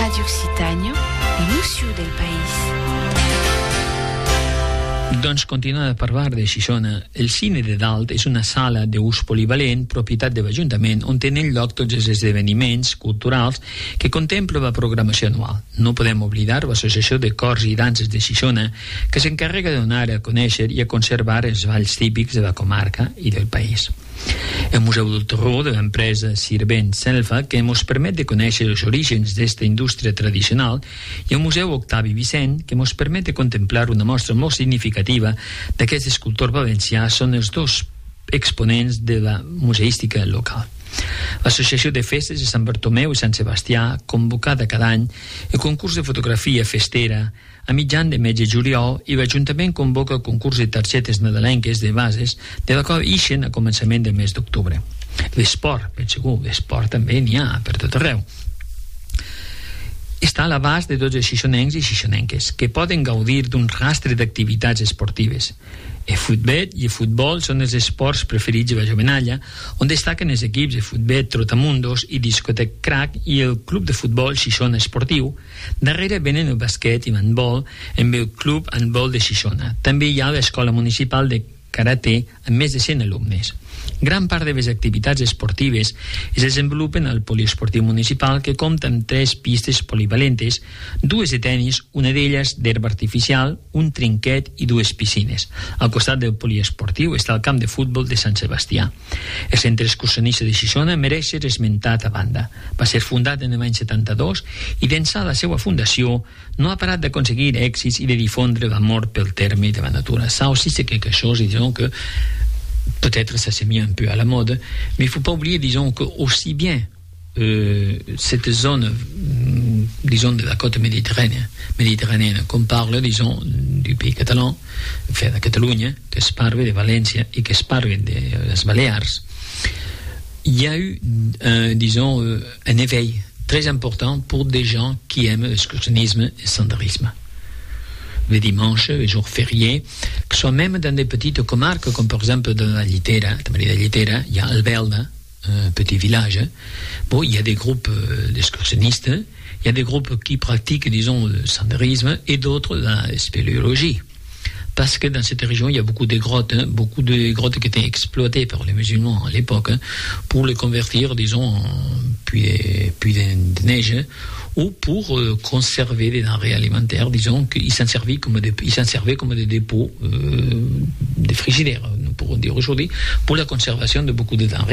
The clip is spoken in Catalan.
Radio Occitània, l'emoció del país. Doncs continuant a parlar de Xixona, el Cine de Dalt és una sala d'ús polivalent, propietat de l'Ajuntament, on tenen lloc tots els esdeveniments culturals que contempla la programació anual. No podem oblidar l'Associació de Cors i Danses de Xixona, que s'encarrega de donar a conèixer i a conservar els balls típics de la comarca i del país. El Museu del Terror de l'empresa Sirvent Selva, que ens permet de conèixer els orígens d'esta indústria tradicional, i el Museu Octavi Vicent, que ens permet de contemplar una mostra molt significativa d'aquest escultor valencià, són els dos exponents de la museística local. L'Associació de Festes de Sant Bartomeu i Sant Sebastià, convocada cada any, el concurs de fotografia festera a mitjan de mes de juliol, i l'Ajuntament convoca el concurs de targetes nadalenques de bases, de la qual ixen a començament del mes d'octubre. L'esport, ben segur, l'esport també n'hi ha per tot arreu. Està a l'abast de tots els xixonencs i xixonenques, que poden gaudir d'un rastre d'activitats esportives. El futbol i el futbol són els esports preferits de la jovenalla, on destaquen els equips de futbol Trotamundos i Discotec Crac i el club de futbol Xixona Esportiu. Darrere venen el basquet i handbol amb el club handbol de Xixona. També hi ha l'escola municipal de karate amb més de 100 alumnes. Gran part de les activitats esportives es desenvolupen al poliesportiu municipal, que compta amb 3 pistes polivalentes, 2 de tenis, una d'elles d'herba artificial, un trinquet i 2 piscines. Al costat del poliesportiu està el camp de futbol de Sant Sebastià. El centre excursionista de Xixona mereix ser esmentat a banda. Va ser fundat en l'any 72 i d'ençà la seva fundació no ha parat d'aconseguir èxits i de difondre l'amor pel terme de la natura. Ça aussi c'est quelque chose, disons que peut-être ça s'est mis un peu à la mode, mais il ne faut pas oublier, disons, que aussi bien cette zone, disons, de la côte méditerranéenne, qu'on parle, disons, du pays catalan, enfin de Catalunya, que es parle de València i que es parle de les Balears, il y a eu, disons, un éveil très important pour des gens qui aiment l'excursionnisme et le senderisme. Les dimanches, les jours fériés, que soit même dans des petites comarques, comme par exemple dans la Llitera, il y a Albelda, un petit village. Bon, il y a des groupes d'excursionnistes, il y a des groupes qui pratiquent, disons, le senderisme et d'autres la spéléologie. Parce que dans cette région, il y a beaucoup de grottes qui étaient exploitées par les musulmans à l'époque, pour les convertir, disons, en puits de neige, ou pour conserver des denrées alimentaires, disons qu'ils s'en servaient comme des dépôts, des frigidaires, nous pourrons dire aujourd'hui, pour la conservation de beaucoup de denrées.